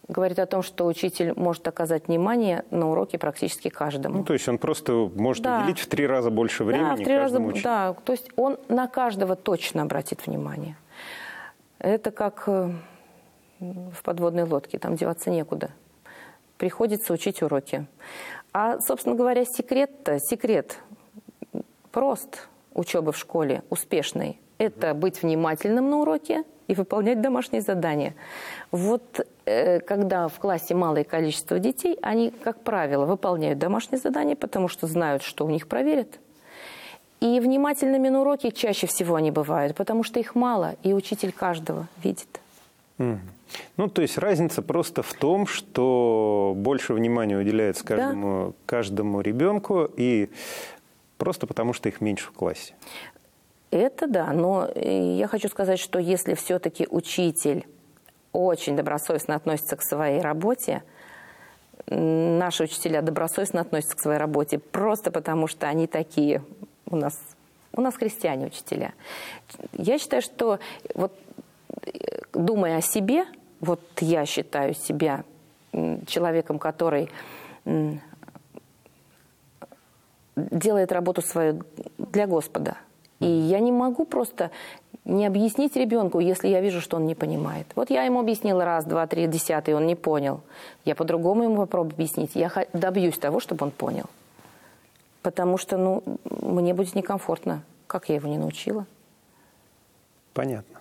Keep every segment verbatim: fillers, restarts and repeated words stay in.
говорит о том, что учитель может оказать внимание на уроке практически каждому. Ну, то есть он просто может да. уделить в три раза больше времени да, в три каждому раза, учителю. Да, то есть он на каждого точно обратит внимание. Это как в подводной лодке, там деваться некуда. Приходится учить уроки. А, собственно говоря, секрет-то, секрет прост учебы в школе, успешный. Это быть внимательным на уроке и выполнять домашние задания. Вот э, когда в классе малое количество детей, они, как правило, выполняют домашние задания, потому что знают, что у них проверят. И внимательными на уроке чаще всего они бывают, потому что их мало, и учитель каждого видит. Mm. Ну, то есть разница просто в том, что больше внимания уделяется каждому, да. каждому ребенку, и просто потому что их меньше в классе. Это да, но я хочу сказать, что если все-таки учитель очень добросовестно относится к своей работе, наши учителя добросовестно относятся к своей работе просто потому, что они такие, у нас, у нас христиане учителя. Я считаю, что вот, думая о себе, вот я считаю себя человеком, который делает работу свою для Господа. И я не могу просто не объяснить ребенку, если я вижу, что он не понимает. Вот я ему объяснила раз, два, три, десятый, он не понял. Я по-другому ему попробую объяснить. Я добьюсь того, чтобы он понял. Потому что, ну, мне будет некомфортно, как я его не научила. Понятно.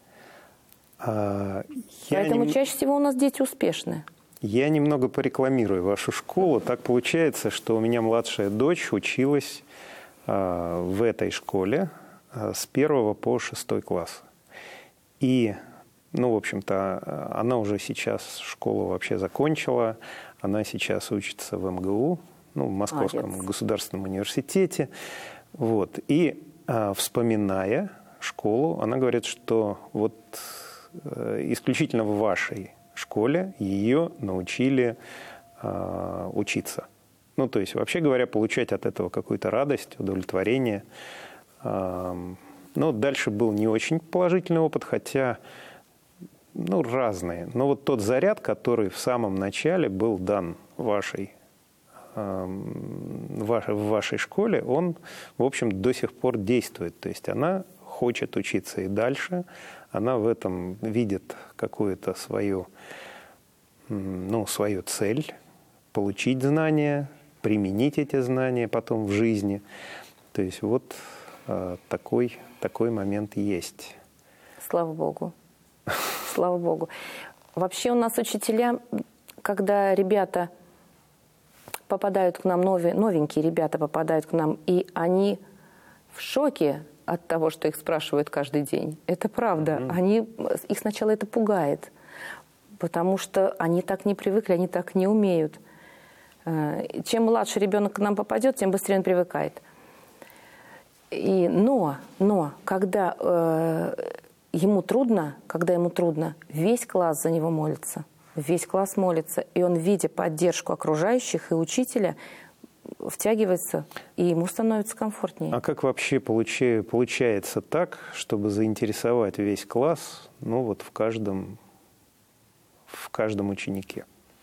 А, Поэтому не... чаще всего у нас дети успешные. Я немного порекламирую вашу школу. Так получается, что у меня младшая дочь училась а, в этой школе а, с первого по шестой класс. И, ну, в общем-то, она уже сейчас школу вообще закончила. Она сейчас учится в эм гэ у, ну, в Московском Молодец. Государственном университете. Вот. И, а, вспоминая школу, она говорит, что вот э, исключительно в вашей школе ее научили э, учиться. Ну, то есть, вообще говоря, получать от этого какую-то радость, удовлетворение. Э, ну, дальше был не очень положительный опыт, хотя, ну, разные. Но вот тот заряд, который в самом начале был дан вашей, э, вашей, в вашей школе, он, в общем, до сих пор действует. То есть, она хочет учиться и дальше, она в этом видит какую-то свою, ну, свою цель, получить знания, применить эти знания потом в жизни. То есть вот э, такой, такой момент есть. Слава Богу. Слава Богу. Вообще у нас учителя, когда ребята попадают к нам, нови, новенькие ребята попадают к нам, и они в шоке от того, что их спрашивают каждый день. Это правда. Mm-hmm. Они, их сначала это пугает, потому что они так не привыкли, они так не умеют. Чем младше ребенок к нам попадет, тем быстрее он привыкает. И, но, но, когда э, ему трудно, когда ему трудно, весь класс за него молится. Весь класс молится. И он, видя поддержку окружающих и учителя, втягивается, и ему становится комфортнее. А как вообще получи, получается так, чтобы заинтересовать весь класс, ну вот в каждом, в каждом ученике?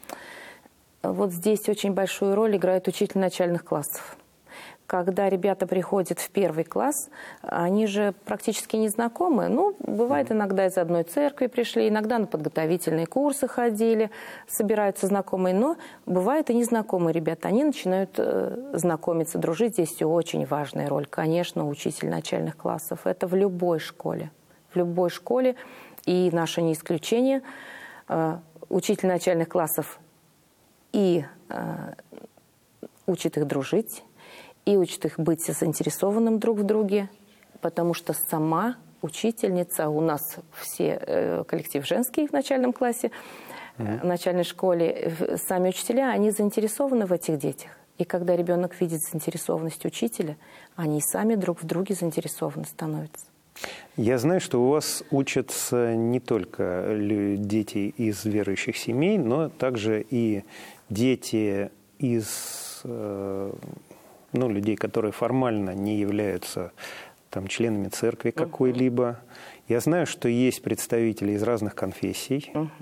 Вот здесь очень большую роль играет учитель начальных классов. Когда ребята приходят в первый класс, они же практически не знакомы. Ну, бывает, иногда из одной церкви пришли, иногда на подготовительные курсы ходили, собираются знакомые. Но бывают и незнакомые ребята. Они начинают э, знакомиться, дружить. Здесь очень важная роль, конечно, учитель начальных классов. Это в любой школе. В любой школе, и наше не исключение. Э, учитель начальных классов и э, учит их дружить, и учит их быть заинтересованным друг в друге, потому что сама учительница, у нас все, э, коллектив женский в начальном классе, mm-hmm. в начальной школе, сами учителя, они заинтересованы в этих детях. И когда ребенок видит заинтересованность учителя, они сами друг в друге заинтересованы становятся. Я знаю, что у вас учатся не только дети из верующих семей, но также и дети из... Э, ну, людей, которые формально не являются там, членами церкви какой-либо. Uh-huh. Я знаю, что есть представители из разных конфессий. Uh-huh.